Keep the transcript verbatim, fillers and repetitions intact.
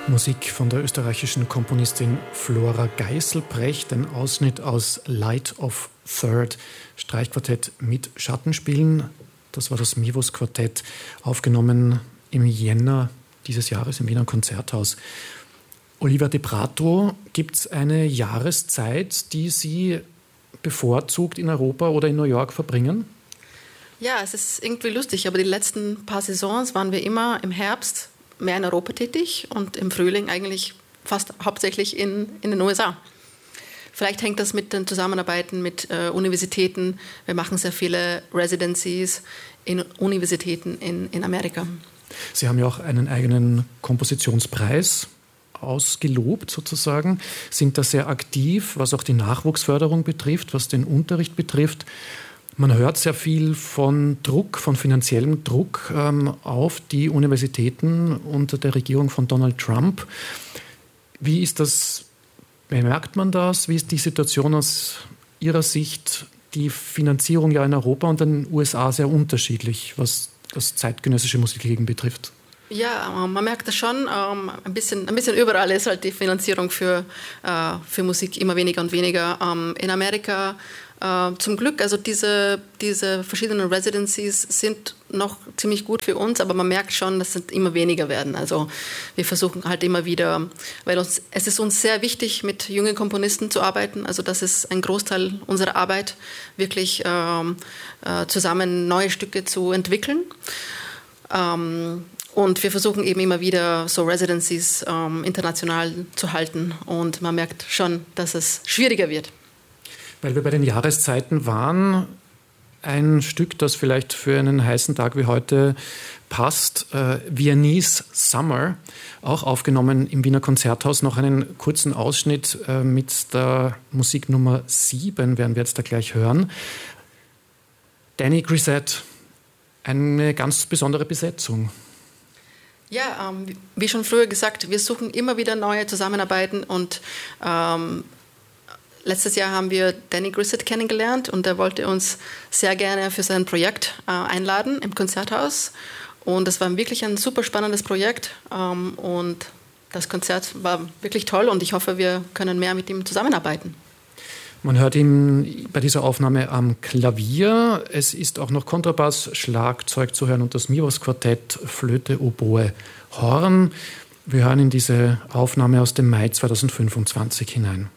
Musik von der österreichischen Komponistin Flora Geisselbrecht, ein Ausschnitt aus Light of Third, Streichquartett mit Schattenspielen. Das war das Mivos Quartett, aufgenommen im Jänner dieses Jahres im Wiener Konzerthaus. Oliva de Prato, gibt es eine Jahreszeit, die Sie bevorzugt in Europa oder in New York verbringen? Ja, es ist irgendwie lustig, aber die letzten paar Saisons waren wir immer im Herbst mehr in Europa tätig und im Frühling eigentlich fast hauptsächlich in, in den U S A. Vielleicht hängt das mit den Zusammenarbeiten mit äh, Universitäten. Wir machen sehr viele Residencies in Universitäten in, in Amerika. Sie haben ja auch einen eigenen Kompositionspreis ausgelobt sozusagen, sind da sehr aktiv, was auch die Nachwuchsförderung betrifft, was den Unterricht betrifft. Man hört sehr viel von Druck, von finanziellem Druck ähm, auf die Universitäten unter der Regierung von Donald Trump. Wie ist das, bemerkt man das? Wie ist die Situation aus Ihrer Sicht? Die Finanzierung ja in Europa und in den U S A sehr unterschiedlich, was das zeitgenössische Musikleben betrifft. Ja, man merkt das schon. Ähm, ein bisschen, ein bisschen überall ist halt die Finanzierung für, äh, für Musik immer weniger und weniger. Ähm, in Amerika äh, zum Glück, also diese, diese verschiedenen Residencies sind noch ziemlich gut für uns, aber man merkt schon, dass es immer weniger werden. Also wir versuchen halt immer wieder, weil uns, es ist uns sehr wichtig, mit jungen Komponisten zu arbeiten. Also das ist ein Großteil unserer Arbeit, wirklich ähm, äh, zusammen neue Stücke zu entwickeln. Ähm, Und wir versuchen eben immer wieder so Residencies ähm, international zu halten. Und man merkt schon, dass es schwieriger wird. Weil wir bei den Jahreszeiten waren, ein Stück, das vielleicht für einen heißen Tag wie heute passt, äh, Viennese Summer, auch aufgenommen im Wiener Konzerthaus. Noch einen kurzen Ausschnitt äh, mit der Musik Nummer sieben werden wir jetzt da gleich hören. Danny Grissett, eine ganz besondere Besetzung. Ja, ähm, wie schon früher gesagt, wir suchen immer wieder neue Zusammenarbeiten und ähm, letztes Jahr haben wir Danny Grissett kennengelernt und er wollte uns sehr gerne für sein Projekt äh, einladen im Konzerthaus und das war wirklich ein super spannendes Projekt ähm, und das Konzert war wirklich toll und ich hoffe, wir können mehr mit ihm zusammenarbeiten. Man hört ihn bei dieser Aufnahme am Klavier. Es ist auch noch Kontrabass, Schlagzeug zu hören und das Mivos Quartett, Flöte, Oboe, Horn. Wir hören in diese Aufnahme aus dem Mai zweitausendfünfundzwanzig hinein.